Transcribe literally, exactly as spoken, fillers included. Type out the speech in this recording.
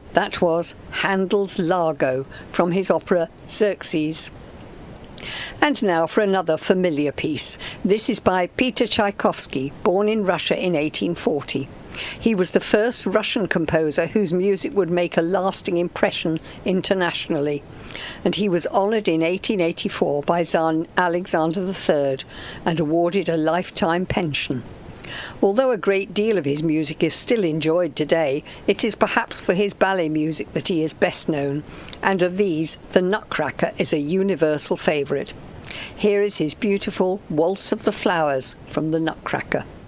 That was Handel's Largo from his opera Xerxes. And now for another familiar piece. This is by Peter Tchaikovsky, born in Russia in eighteen forty. He was the first Russian composer whose music would make a lasting impression internationally, and he was honoured in eighteen eighty-four by Tsar Alexander the Third and awarded a lifetime pension. Although a great deal of his music is still enjoyed today, it is perhaps for his ballet music that he is best known, and of these, the Nutcracker is a universal favourite. Here is his beautiful Waltz of the Flowers from the Nutcracker.